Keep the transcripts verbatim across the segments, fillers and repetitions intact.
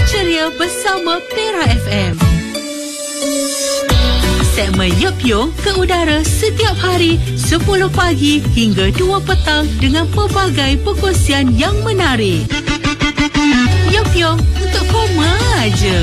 Ceria bersama Pera F M. Segmen Yup Yung ke udara setiap hari sepuluh pagi hingga dua petang dengan pelbagai perkongsian yang menarik. Yup Yung untuk koma aja.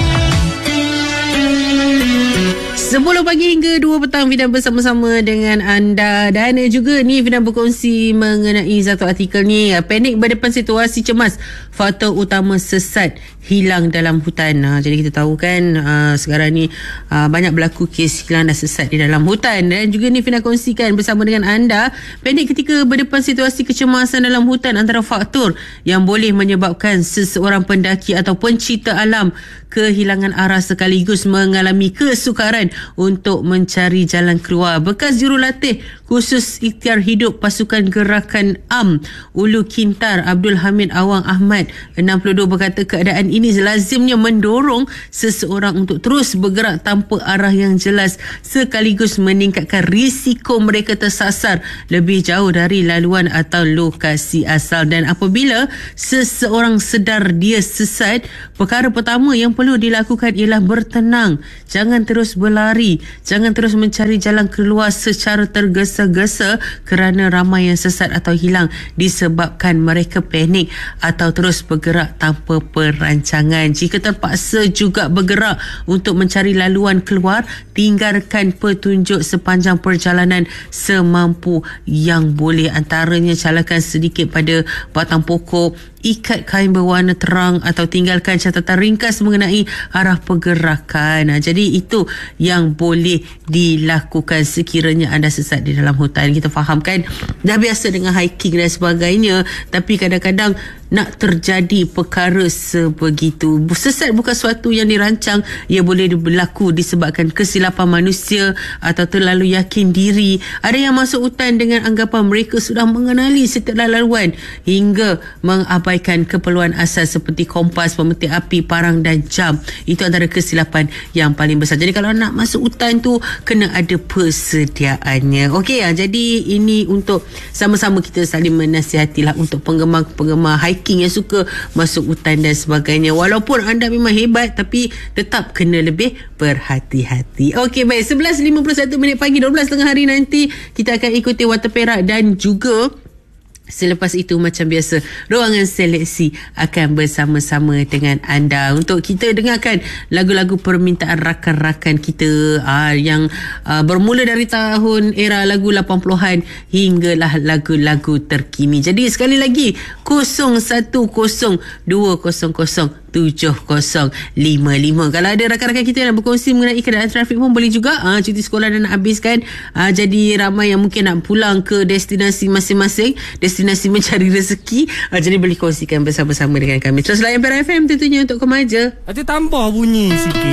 sepuluh pagi hingga dua petang Fina bersama-sama dengan anda. Dan juga ni Fina berkongsi mengenai satu artikel ni, panik berdepan situasi cemas, faktor utama sesat hilang dalam hutan. Ha, jadi kita tahu kan uh, sekarang ni uh, banyak berlaku kes hilang dan sesat di dalam hutan. Dan juga ni Fina kongsikan bersama dengan anda, panik ketika berdepan situasi kecemasan dalam hutan antara faktor yang boleh menyebabkan seseorang pendaki atau pencinta alam kehilangan arah sekaligus mengalami kesukaran untuk mencari jalan keluar. Bekas jurulatih khusus ikhtiar hidup pasukan gerakan A M Ulu Kintar, Abdul Hamid Awang Ahmad enam puluh dua berkata keadaan ini lazimnya mendorong seseorang untuk terus bergerak tanpa arah yang jelas sekaligus meningkatkan risiko mereka tersasar lebih jauh dari laluan atau lokasi asal. Dan apabila seseorang sedar dia sesat, perkara pertama yang perlu dilakukan ialah bertenang. Jangan terus berlari, jangan terus mencari jalan keluar secara tergesa-gesa kerana ramai yang sesat atau hilang disebabkan mereka panik atau terus bergerak tanpa perancangan. Jika terpaksa juga bergerak untuk mencari laluan keluar, tinggalkan petunjuk sepanjang perjalanan semampu yang boleh. Antaranya calakan sedikit pada batang pokok, ikat kain berwarna terang atau tinggalkan catatan ringkas mengenai arah pergerakan. Ha, jadi itu yang boleh dilakukan sekiranya anda sesat di dalam hutan. Kita faham kan, dah biasa dengan hiking dan sebagainya, tapi kadang-kadang nak terjadi perkara sebegitu. Sesat bukan suatu yang dirancang, ia boleh berlaku disebabkan kesilapan manusia atau terlalu yakin diri. Ada yang masuk hutan dengan anggapan mereka sudah mengenali setiap laluan hingga mengabaikan keperluan asas seperti kompas, pemetik api, parang dan jam. Itu antara kesilapan yang paling besar. Jadi kalau nak masuk hutan tu kena ada persediaannya. Okey, jadi ini untuk sama-sama kita saling menasihatilah untuk penggemar-penggemar hiking yang suka masuk hutan dan sebagainya. Walaupun anda memang hebat, tapi tetap kena lebih berhati-hati. Okey, baik, sebelas lima puluh satu minit pagi, dua belas tengah hari nanti kita akan ikuti Warta Perak dan juga selepas itu macam biasa ruangan seleksi akan bersama-sama dengan anda untuk kita dengarkan lagu-lagu permintaan rakan-rakan kita aa, yang aa, bermula dari tahun era lagu lapan puluhan hinggalah lagu-lagu terkini. Jadi sekali lagi kosong satu kosong dua kosong kosong tujuh kosong lima lima. Kalau ada rakan-rakan kita yang nak berkongsi mengenai keadaan trafik pun boleh juga. Ha, cuti sekolah dah nak habiskan. Ha, jadi ramai yang mungkin nak pulang ke destinasi masing-masing, destinasi mencari rezeki. Ha, jadi boleh kongsikan bersama-sama dengan kami. Terus layan Pera F M tentunya untuk kemaja. Ada tambah bunyi sikit.